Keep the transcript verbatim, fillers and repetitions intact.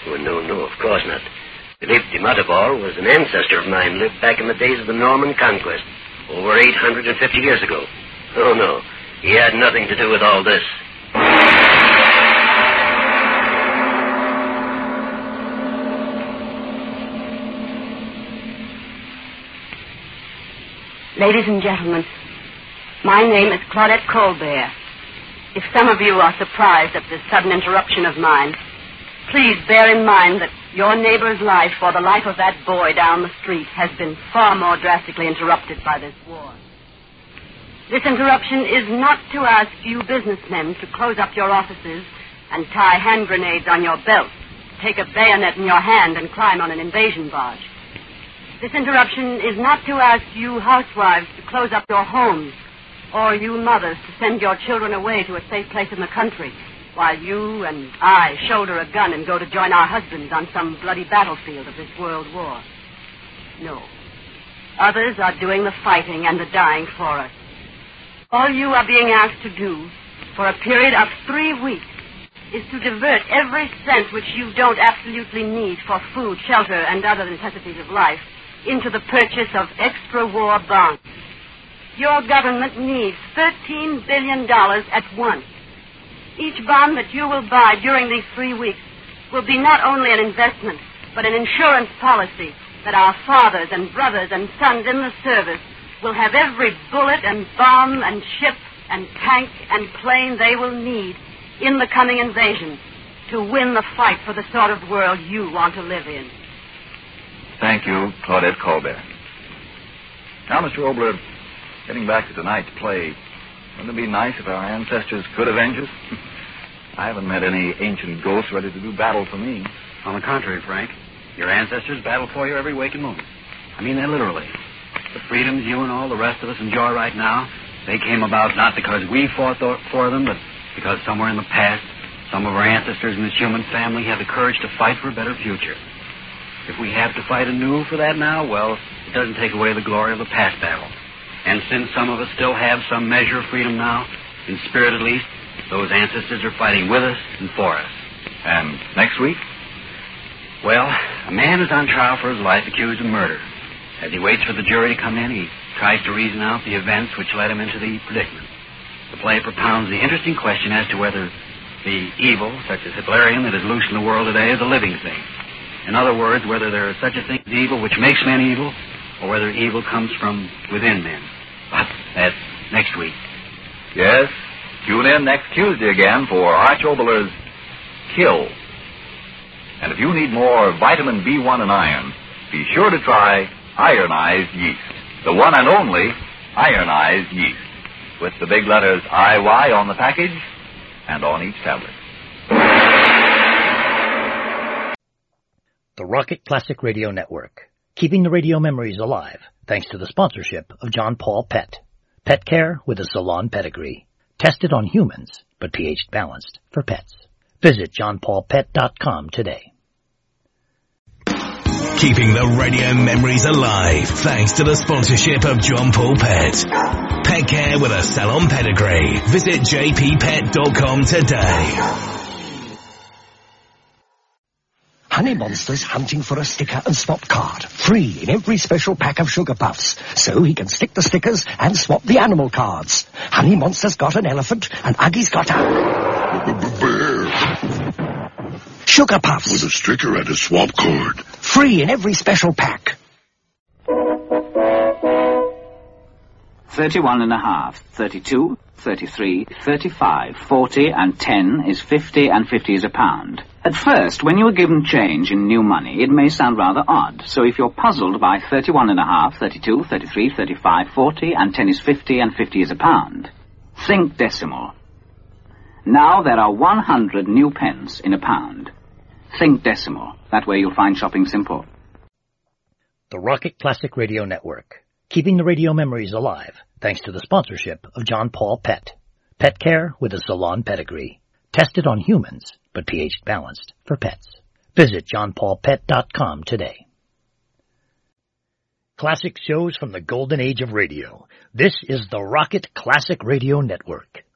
Oh, no, no, of course not. Philippe de Matabor was an ancestor of mine, lived back in the days of the Norman Conquest, over eight hundred fifty years ago. Oh, no, he had nothing to do with all this. Ladies and gentlemen, my name is Claudette Colbert. If some of you are surprised at this sudden interruption of mine, please bear in mind that your neighbor's life or the life of that boy down the street has been far more drastically interrupted by this war. This interruption is not to ask you businessmen to close up your offices and tie hand grenades on your belts, take a bayonet in your hand and climb on an invasion barge. This interruption is not to ask you housewives to close up your homes or you mothers to send your children away to a safe place in the country while you and I shoulder a gun and go to join our husbands on some bloody battlefield of this world war. No. Others are doing the fighting and the dying for us. All you are being asked to do for a period of three weeks is to divert every cent which you don't absolutely need for food, shelter, and other necessities of life into the purchase of extra war bonds. Your government needs thirteen billion dollars at once. Each bond that you will buy during these three weeks will be not only an investment, but an insurance policy that our fathers and brothers and sons in the service will have every bullet and bomb and ship and tank and plane they will need in the coming invasion to win the fight for the sort of world you want to live in. Thank you, Claudette Colbert. Now, Mister Obler, getting back to tonight's play, wouldn't it be nice if our ancestors could avenge us? I haven't met any ancient ghosts ready to do battle for me. On the contrary, Frank, your ancestors battle for you every waking moment. I mean that literally. The freedoms you and all the rest of us enjoy right now, they came about not because we fought th- for them, but because somewhere in the past, some of our ancestors in this human family had the courage to fight for a better future. If we have to fight anew for that now, well, it doesn't take away the glory of the past battle. And since some of us still have some measure of freedom now, in spirit at least, those ancestors are fighting with us and for us. And next week? Well, a man is on trial for his life accused of murder. As he waits for the jury to come in, he tries to reason out the events which led him into the predicament. The play propounds the interesting question as to whether the evil, such as Hitlerian, that is loose in the world today is a living thing. In other words, whether there is such a thing as evil which makes men evil, or whether evil comes from within men. But that's next week. Yes, tune in next Tuesday again for Arch Oboler's Kill. And if you need more vitamin B one and iron, be sure to try ironized yeast. The one and only ironized yeast. With the big letters I Y on the package and on each tablet. The Rocket Classic Radio Network. Keeping the radio memories alive thanks to the sponsorship of John Paul Pet. Pet care with a salon pedigree. Tested on humans, but pH balanced for pets. Visit john paul pet dot com today. Keeping the radio memories alive thanks to the sponsorship of John Paul Pet. Pet care with a salon pedigree. Visit j p pet dot com today. Honey Monster's hunting for a sticker and swap card. Free in every special pack of Sugar Puffs. So he can stick the stickers and swap the animal cards. Honey Monster's got an elephant and Uggie's got a... bear. Sugar Puffs. With a sticker and a swap card. Free in every special pack. Thirty-one and a half, thirty-two, thirty-three, thirty-five, forty, and ten is fifty, and fifty is a pound. At first, when you are given change in new money, it may sound rather odd. So if you're puzzled by thirty-one and a half, thirty-two, thirty-three, thirty-five, forty, and ten is fifty, and fifty is a pound, think decimal. Now there are one hundred new pence in a pound. Think decimal. That way you'll find shopping simple. The Rocket Classic Radio Network. Keeping the radio memories alive thanks to the sponsorship of John Paul Pet. Pet care with a salon pedigree. Tested on humans, but pH balanced for pets. Visit john paul pet dot com today. Classic shows from the golden age of radio. This is the Rocket Classic Radio Network.